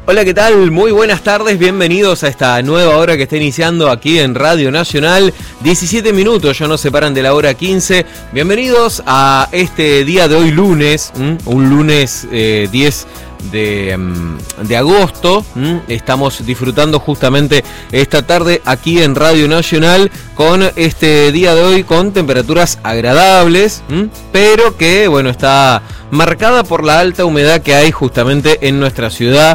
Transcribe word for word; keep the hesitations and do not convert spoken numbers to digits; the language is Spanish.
Hola, ¿qué tal? Muy buenas tardes, bienvenidos a esta nueva hora que está iniciando aquí en Radio Nacional. diecisiete minutos ya nos separan de la hora quince. Bienvenidos a este día de hoy lunes, ¿m? un lunes eh, diez de, de agosto. ¿m? Estamos disfrutando justamente esta tarde aquí en Radio Nacional con este día de hoy con temperaturas agradables, ¿m? pero que bueno, está marcada por la alta humedad que hay justamente en nuestra ciudad.